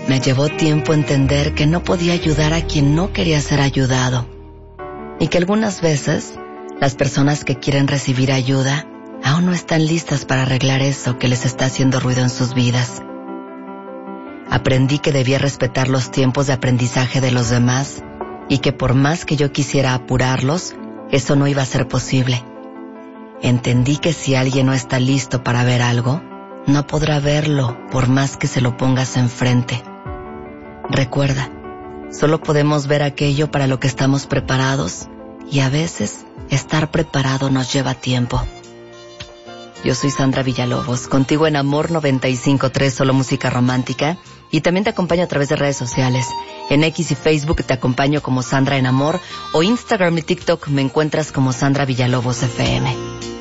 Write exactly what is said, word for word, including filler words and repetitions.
Me llevó tiempo entender que no podía ayudar a quien no quería ser ayudado y que algunas veces las personas que quieren recibir ayuda aún no están listas para arreglar eso que les está haciendo ruido en sus vidas. Aprendí que debía respetar los tiempos de aprendizaje de los demás y que por más que yo quisiera apurarlos, eso no iba a ser posible. Entendí que si alguien no está listo para ver algo, no podrá verlo por más que se lo pongas enfrente. Recuerda, solo podemos ver aquello para lo que estamos preparados y a veces estar preparado nos lleva tiempo. Yo soy Sandra Villalobos, contigo en Amor noventa y cinco punto tres, solo música romántica, y también te acompaño a través de redes sociales. En X y Facebook te acompaño como Sandra en Amor, o Instagram y TikTok me encuentras como Sandra Villalobos F M.